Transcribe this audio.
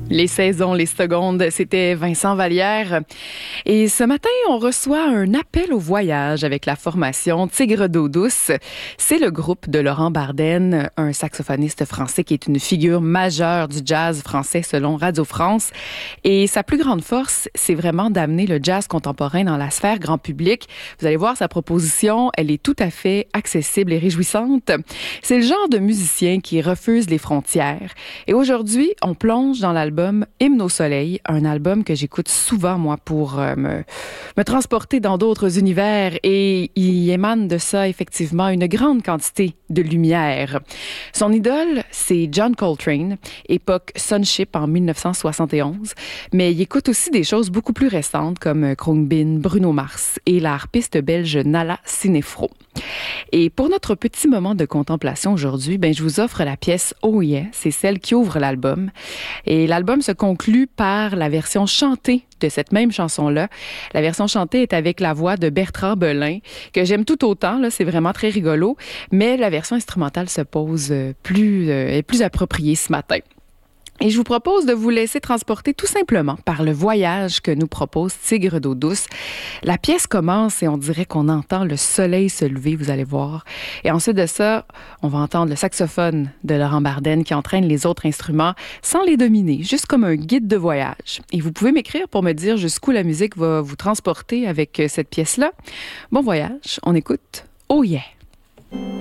Les saisons, les secondes, c'était Vincent Vallière. Et ce matin, on reçoit un appel au voyage avec la formation Tigre d'eau douce. C'est le groupe de Laurent Bardenne, un saxophoniste français qui est une figure majeure du jazz français selon Radio France. Et sa plus grande force, c'est vraiment d'amener le jazz contemporain dans la sphère grand public. Vous allez voir, sa proposition, elle est tout à fait accessible et réjouissante. C'est le genre de musicien qui refuse les frontières. Et aujourd'hui, on plonge dans l'album Hymne au soleil, un album que j'écoute souvent, moi, pour me transporter dans d'autres univers, et il émane de ça, effectivement, une grande quantité de lumière. Son idole, c'est John Coltrane, époque Sonship en 1971, mais il écoute aussi des choses beaucoup plus récentes comme Khruangbin, Bruno Mars et la harpiste belge Nala Cinefro. Et pour notre petit moment de contemplation aujourd'hui, je vous offre la pièce Oh Yeah, c'est celle qui ouvre l'album. Et l'album se conclut par la version chantée de cette même chanson-là. La version chantée est avec la voix de Bertrand Belin, que j'aime tout autant, là, c'est vraiment très rigolo, mais la version instrumentale se pose est plus appropriée ce matin. Et je vous propose de vous laisser transporter tout simplement par le voyage que nous propose Tigre d'eau douce. La pièce commence et on dirait qu'on entend le soleil se lever, vous allez voir. Et ensuite de ça, on va entendre le saxophone de Laurent Bardenne qui entraîne les autres instruments sans les dominer, juste comme un guide de voyage. Et vous pouvez m'écrire pour me dire jusqu'où la musique va vous transporter avec cette pièce-là. Bon voyage, on écoute Oh Yeah!